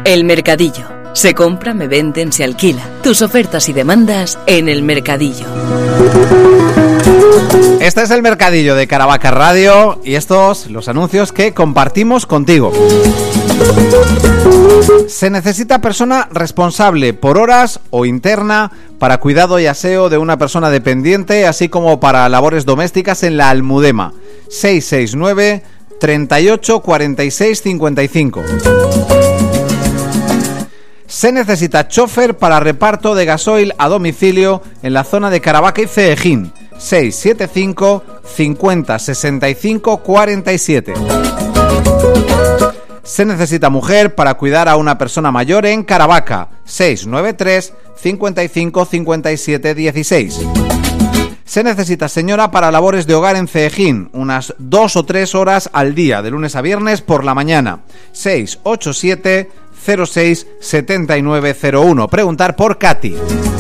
El Mercadillo. Se compra, me venden, se alquila. Tus ofertas y demandas en El Mercadillo. Este es El Mercadillo de Caravaca Radio y estos los anuncios que compartimos contigo. Se necesita persona responsable por horas o interna para cuidado y aseo de una persona dependiente, así como para labores domésticas en la Almudema. 669 38 46 55. Se necesita chofer para reparto de gasoil a domicilio en la zona de Caravaca y Ceejín. 675 50 65 47. Se necesita mujer para cuidar a una persona mayor en Caravaca. 693 55 57 16. Se necesita señora para labores de hogar en Ceejín, unas 2 o 3 horas al día, de lunes a viernes por la mañana. 687 06 7901. Preguntar por Katy.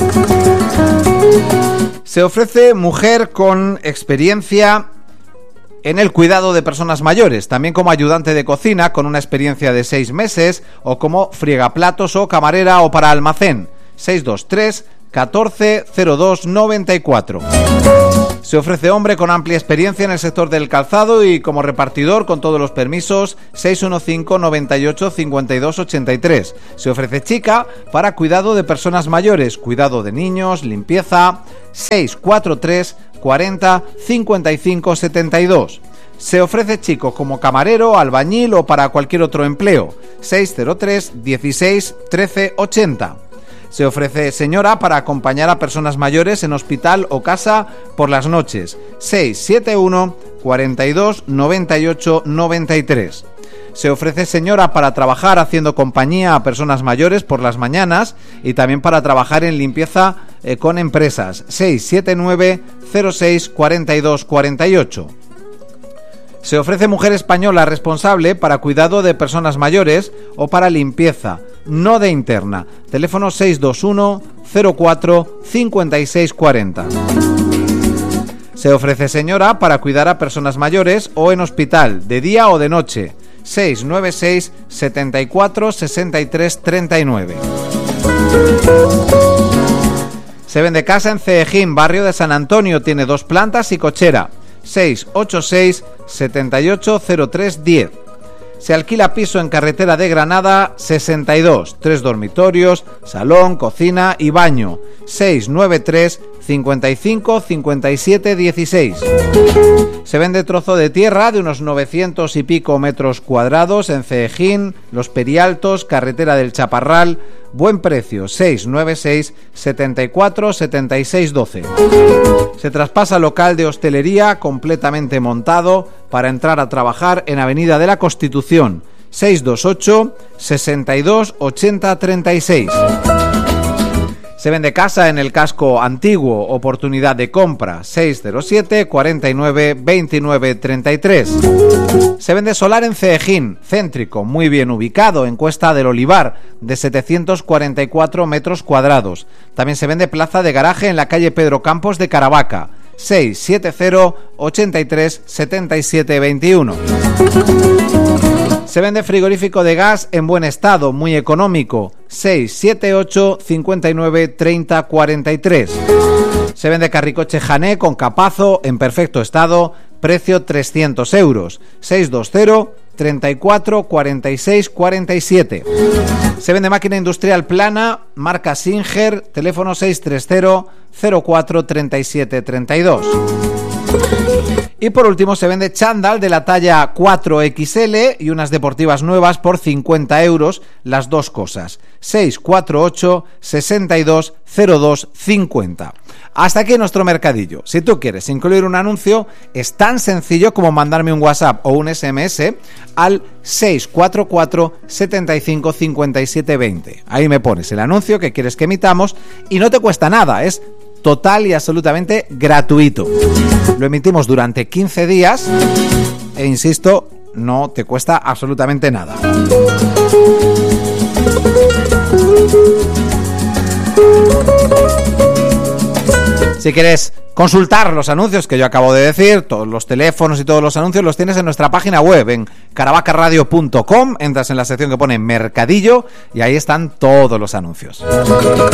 Se ofrece mujer con experiencia en el cuidado de personas mayores, también como ayudante de cocina con una experiencia de 6 meses o como friegaplatos o camarera o para almacén. 623 14 02 94. Se ofrece hombre con amplia experiencia en el sector del calzado y como repartidor con todos los permisos. 615 98 52 83. Se ofrece chica para cuidado de personas mayores, cuidado de niños, limpieza. 643 40 55 72. Se ofrece chico como camarero, albañil o para cualquier otro empleo. 603 16 13 80. Se ofrece señora para acompañar a personas mayores en hospital o casa por las noches. 671 42 98 93. Se ofrece señora para trabajar haciendo compañía a personas mayores por las mañanas y también para trabajar en limpieza con empresas. 679 06 42 48. Se ofrece mujer española responsable para cuidado de personas mayores o para limpieza, no de interna. Teléfono 621 04 56 40. Se ofrece señora para cuidar a personas mayores o en hospital, de día o de noche. 696 74 63 39. Se vende casa en Ceejín, barrio de San Antonio. Tiene 2 plantas y cochera. 686 78 03 10. Se alquila piso en carretera de Granada 62, 3 dormitorios, salón, cocina y baño. 693 55 57 16. Se vende trozo de tierra de unos 900 y pico metros cuadrados en Ceejín, Los Perialtos, carretera del Chaparral. Buen precio, 696 74 76 12. Se traspasa local de hostelería completamente montado para entrar a trabajar en Avenida de la Constitución. 628 62 80 36. Se vende casa en el casco antiguo, oportunidad de compra. 607 49 29 33. Se vende solar en Ceejín, céntrico, muy bien ubicado, en Cuesta del Olivar, de 744 metros cuadrados. También se vende plaza de garaje en la calle Pedro Campos de Caravaca. 670 83 77 21. Se vende frigorífico de gas en buen estado, muy económico. 678 59 30 43. Se vende carricoche Jané con capazo en perfecto estado, precio 300 euros. 620 34 46 47. Se vende máquina industrial plana, marca Singer, teléfono 630 04 37 32. Y por último se vende chándal de la talla 4XL y unas deportivas nuevas por 50 euros, las dos cosas. 648 62 02 50. Hasta aquí nuestro mercadillo. Si tú quieres incluir un anuncio, es tan sencillo como mandarme un WhatsApp o un SMS al 644 75 57 20. Ahí me pones el anuncio que quieres que emitamos y no te cuesta nada, es total y absolutamente gratuito. Lo emitimos durante 15 días e insisto, no te cuesta absolutamente nada. Si quieres consultar los anuncios que yo acabo de decir, todos los teléfonos y todos los anuncios los tienes en nuestra página web, en caravacaradio.com, entras en la sección que pone Mercadillo y ahí están todos los anuncios.